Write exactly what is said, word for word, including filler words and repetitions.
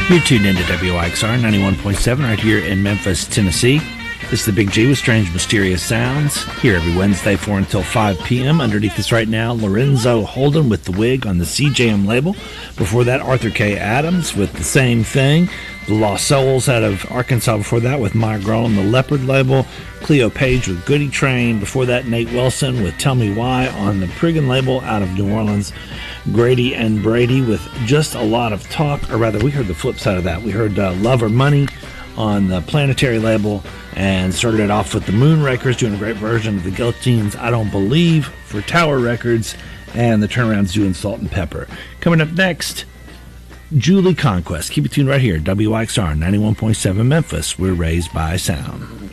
You're tuned into W I X R ninety-one point seven right here in Memphis, Tennessee. This is the Big G with Strange Mysterious Sounds, here every Wednesday, four until five p.m. Underneath us right now, Lorenzo Holden with The Wig on the C J M label. Before that, Arthur K. Adams with The Same Thing. The Lost Souls out of Arkansas before that with My Girl on the Leopard label. Cleo Page with Goody Train. Before that, Nate Wilson with Tell Me Why on the Prigan label out of New Orleans. Grady and Brady with Just a Lot of Talk, or rather, we heard the flip side of that. We heard uh, Love or Money on the Planetary label, and started it off with the Moonrakers doing a great version of the Guillotines' I Don't Believe for Tower Records, and the Turnarounds doing Salt and Pepper. Coming up next, Julie Conquest. Keep it tuned right here, W I X R ninety-one point seven Memphis. We're raised by sound.